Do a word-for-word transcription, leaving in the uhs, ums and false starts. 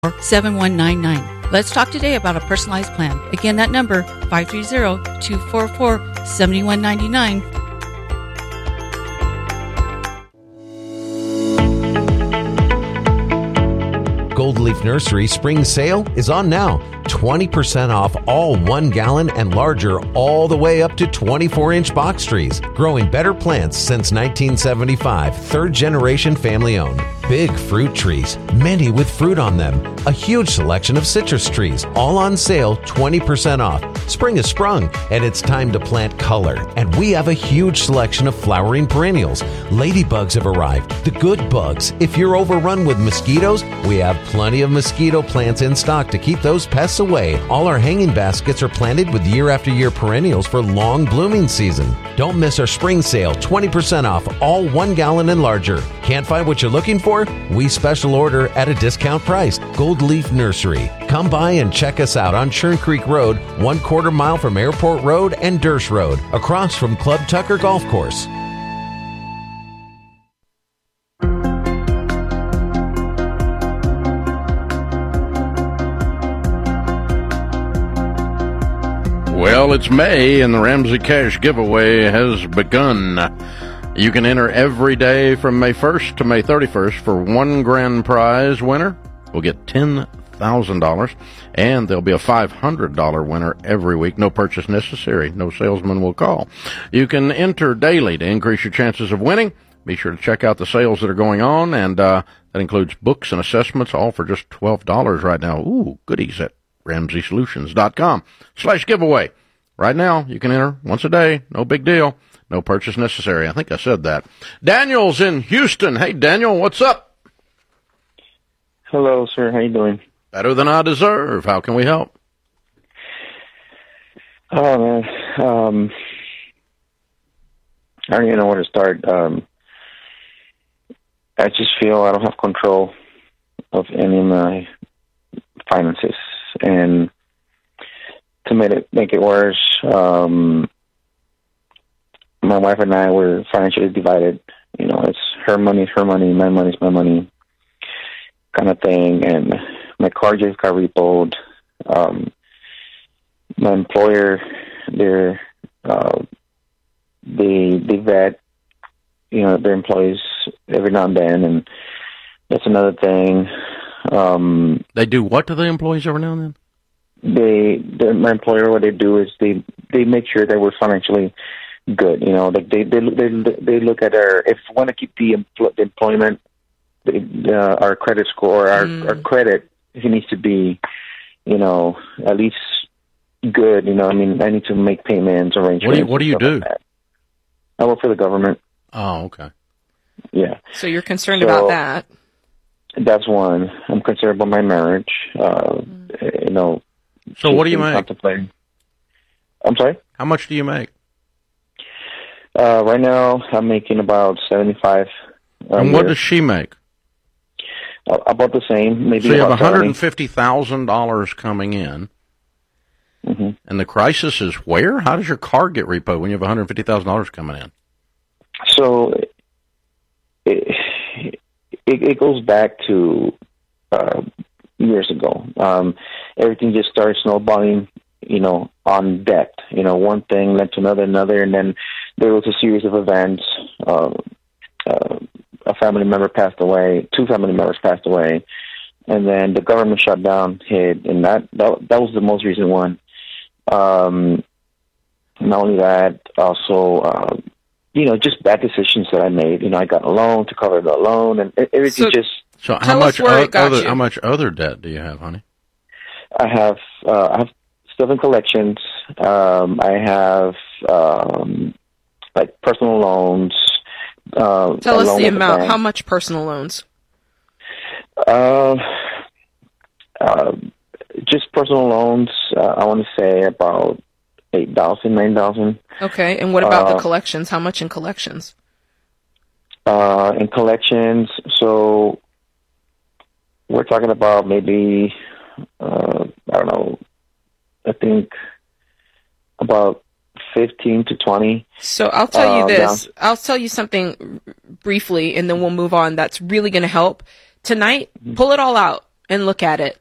seven one nine nine. Let's talk today about a personalized plan. Again, that number, five three zero, two four four, seven one nine nine. Gold Leaf Nursery spring sale is on now. twenty percent off all one gallon and larger all the way up to twenty-four inch box trees. Growing better plants since nineteen seventy-five. Third generation family owned. Big fruit trees, many with fruit on them. A huge selection of citrus trees, all on sale, twenty percent off. Spring has sprung, and it's time to plant color. And we have a huge selection of flowering perennials. Ladybugs have arrived, the good bugs. If you're overrun with mosquitoes, we have plenty of mosquito plants in stock to keep those pests away. All our hanging baskets are planted with year after year perennials for long blooming season. Don't miss our spring sale, twenty percent off, all one gallon and larger. Can't find what you're looking for? We special order at a discount price. Gold Leaf Nursery. Come by and check us out on Churn Creek Road, one quarter mile from Airport Road and Dersh Road, across from Club Tucker Golf Course. Well, it's May, and the Ramsey Cash giveaway has begun. You can enter every day from May first to May thirty-first for one grand prize winner. We'll get ten thousand dollars, and there'll be a five hundred dollars winner every week. No purchase necessary. No salesman will call. You can enter daily to increase your chances of winning. Be sure to check out the sales that are going on, and uh, that includes books and assessments, all for just twelve dollars right now. Ooh, goodies at ramsey solutions dot com slash giveaway. Right now, you can enter once a day. No big deal. No purchase necessary. I think I said that. Daniel's in Houston. Hey, Daniel, what's up? Hello, sir. How you doing? Better than I deserve. How can we help? Oh, man. Um, I don't even know where to start. Um, I just feel I don't have control of any of my finances. And to make it, make it worse, um, my wife and I were financially divided. You know, it's her money is her money, my money is my money kind of thing. And my car just got repoed. Um, my employer, they're, uh, they, they vet, you know, their employees every now and then. And that's another thing. Um, they do what to the employees every now and then? They, the, my employer, what they do is they, they make sure that we're financially good. You know, like they, they, they, they look at our, if we want to keep the, empl- the employment, the, uh, our credit score, our, mm. our credit, it needs to be, you know, at least good. You know, I mean, I need to make payments, arrangements. What do you, what do, you do? Like I work for the government. Oh, okay. Yeah. So you're concerned so, about that. That's one. I'm concerned about my marriage. Uh, mm. You know. So what do you make? Contemplating. I'm sorry? How much do you make? Uh, right now, I'm making about seventy-five. And year. What does she make? Uh, about the same. Maybe. So you have one hundred fifty thousand dollars coming in. Mm-hmm. And the crisis is where? How does your car get repoed when you have one hundred fifty thousand dollars coming in? So it, it, it goes back to uh, years ago. Um, everything just started snowballing, you know, on debt. You know, one thing led to another, another, and then there was a series of events. Uh, uh, a family member passed away. Two family members passed away, and then the government shutdown hit, and that that, that was the most recent one. Um, not only that, also, uh, you know, just bad decisions that I made. You know, I got a loan to cover the loan, and everything so, just. So how much o- other how much other debt do you have, honey? I have uh, I have stuff in collections. Um, I have um, like personal loans. Uh, Tell us the amount. How much personal loans? Uh, uh, just personal loans. Uh, I want to say about eight thousand, nine thousand. Okay, and what about uh, the collections? How much in collections? Uh, in collections, so we're talking about maybe uh, I don't know. I think about fifteen to twenty. So I'll tell you uh, this. down. I'll tell you something briefly, and then we'll move on. That's really going to help. Tonight, pull it all out and look at it.